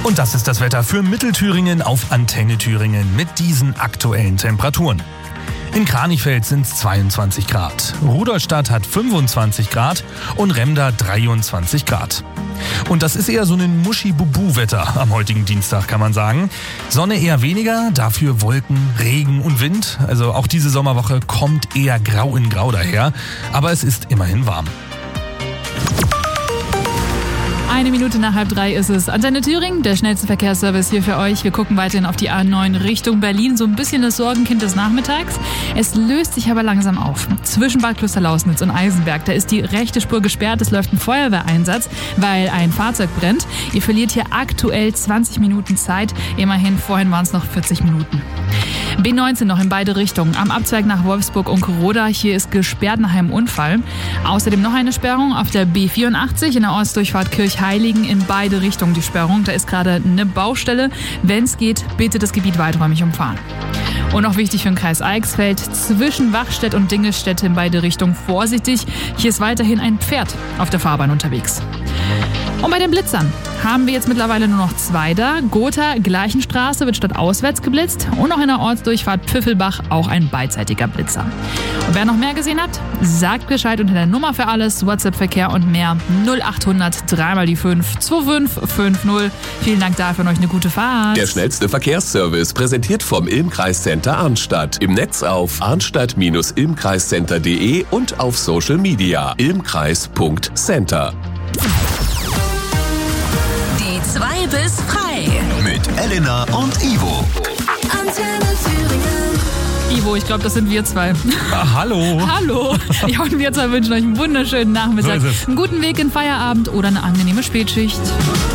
Und das ist das Wetter für Mittelthüringen auf Antenne Thüringen mit diesen aktuellen Temperaturen. In Kranichfeld sind es 22 Grad, Rudolstadt hat 25 Grad und Remda 23 Grad. Und das ist eher so ein Muschi-Bubu-Wetter am heutigen Dienstag, kann man sagen. Sonne eher weniger, dafür Wolken, Regen und Wind. Also auch diese Sommerwoche kommt eher grau in grau daher, aber es ist immerhin warm. 2:01 ist es. Antenne Thüringen, der schnellste Verkehrsservice hier für euch. Wir gucken weiterhin auf die A9 Richtung Berlin. So ein bisschen das Sorgenkind des Nachmittags. Es löst sich aber langsam auf. Zwischen Bad Klosterlausnitz und Eisenberg, da ist die rechte Spur gesperrt. Es läuft ein Feuerwehreinsatz, weil ein Fahrzeug brennt. Ihr verliert hier aktuell 20 Minuten Zeit. Immerhin, vorhin waren es noch 40 Minuten. B19 noch in beide Richtungen. Am Abzweig nach Wolfsburg und Roda. Hier ist gesperrt nach einem Unfall. Außerdem noch eine Sperrung auf der B84 in der Ortsdurchfahrt Kirchheiligen in beide Richtungen die Sperrung. Da ist gerade eine Baustelle. Wenn es geht, bitte das Gebiet weiträumig umfahren. Und noch wichtig für den Kreis Eichsfeld, zwischen Wachstedt und Dingelstädt in beide Richtungen vorsichtig. Hier ist weiterhin ein Pferd auf der Fahrbahn unterwegs. Und bei den Blitzern haben wir jetzt mittlerweile nur noch 2 da. Gotha, Gleichenstraße wird stadtauswärts geblitzt und noch in der Ortsdurchfahrt Pfiffelbach auch ein beidseitiger Blitzer. Und wer noch mehr gesehen hat, sagt Bescheid unter der Nummer für alles, WhatsApp-Verkehr und mehr 0800 3x5 2550. Vielen Dank dafür und euch eine gute Fahrt. Der schnellste Verkehrsservice präsentiert vom Ilm-Kreiscenter Arnstadt. Im Netz auf arnstadt-ilmkreiscenter.de und auf Social Media ilmkreis.center. Die 2 bis frei. Mit Elena und Ivo. Antenne Thüringen. Ivo, ich glaube, das sind wir 2. Hallo. Hallo. Ja, und wir 2 wünschen euch einen wunderschönen Nachmittag, So ist es. einen guten Weg in Feierabend oder eine angenehme Spätschicht.